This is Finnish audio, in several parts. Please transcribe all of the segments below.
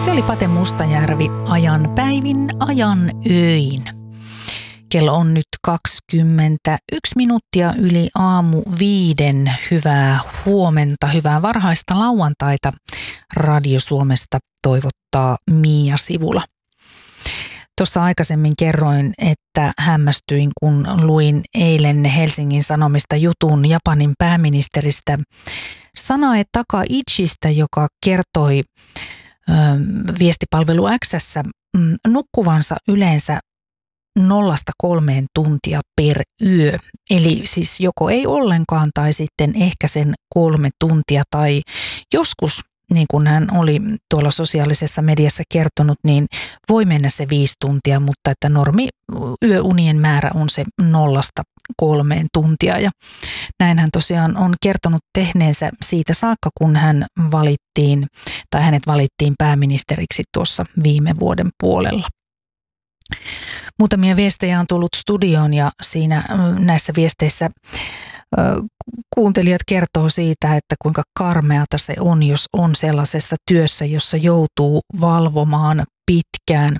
Se oli Pate Mustajärvi ajan päivin, ajan öin. Kello on nyt 21 minuuttia yli aamu 5. Hyvää huomenta, hyvää varhaista lauantaita. Radio Suomesta toivottaa Mia Sivula. Tuossa aikaisemmin kerroin, että hämmästyin, kun luin eilen Helsingin Sanomista jutun Japanin pääministeristä Sanae Takaichista, joka kertoi viestipalvelu X:ssä nukkuvansa yleensä 0-3 tuntia per yö. Eli siis joko ei ollenkaan tai sitten ehkä sen 3 tuntia tai joskus, niin kuin hän oli tuolla sosiaalisessa mediassa kertonut, niin voi mennä se 5 tuntia, mutta että normi yöunien määrä on se 0-3 tuntia. Ja näin hän tosiaan on kertonut tehneensä siitä saakka, kun hänet valittiin pääministeriksi tuossa viime vuoden puolella. Muutamia viestejä on tullut studioon ja näissä viesteissä kuuntelijat kertoo siitä, että kuinka karmeata se on, jos on sellaisessa työssä, jossa joutuu valvomaan pitkään.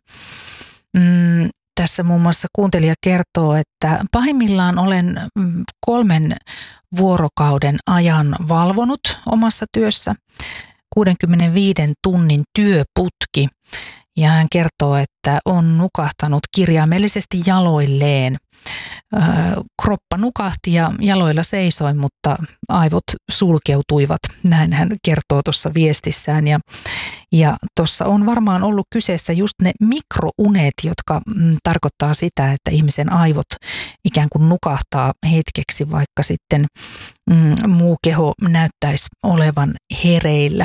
Tässä muun muassa kuuntelija kertoo, että pahimmillaan olen 3 vuorokauden ajan valvonut omassa työssä 65 tunnin työputki. Ja hän kertoo, että on nukahtanut kirjaimellisesti jaloilleen. Kroppa nukahti ja jaloilla seisoi, mutta aivot sulkeutuivat. Näin hän kertoo tuossa viestissään. Ja tuossa on varmaan ollut kyseessä just ne mikrounet, jotka tarkoittaa sitä, että ihmisen aivot ikään kuin nukahtaa hetkeksi, vaikka sitten muu keho näyttäisi olevan hereillä.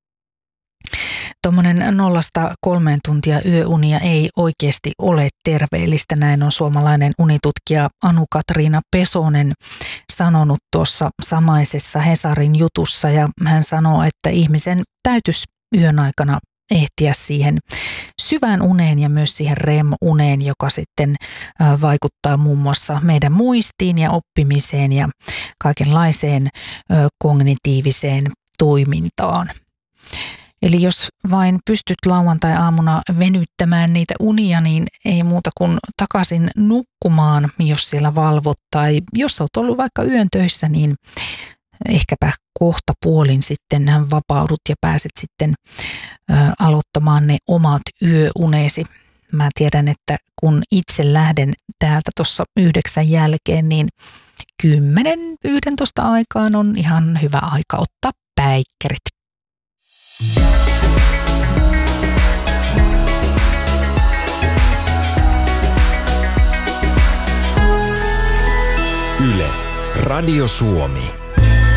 Tuommoinen 0-3 tuntia yöunia ei oikeasti ole terveellistä, näin on suomalainen unitutkija Anu-Katriina Pesonen sanonut tuossa samaisessa Hesarin jutussa, ja hän sanoo, että ihmisen täytyisi yön aikana ehtiä siihen syvään uneen ja myös siihen REM-uneen, joka sitten vaikuttaa muun muassa meidän muistiin ja oppimiseen ja kaikenlaiseen kognitiiviseen toimintaan. Eli jos vain pystyt lauantai-aamuna venyttämään niitä unia, niin ei muuta kuin takaisin nukkumaan, jos siellä valvot. Tai jos olet ollut vaikka yön töissä, niin ehkäpä kohta puolin sitten vapaudut ja pääset sitten aloittamaan ne omat yöunesi. Mä tiedän, että kun itse lähden täältä tuossa 9 jälkeen, niin 10-11 aikaan on ihan hyvä aika ottaa päikkerit. Yle, Radio Suomi.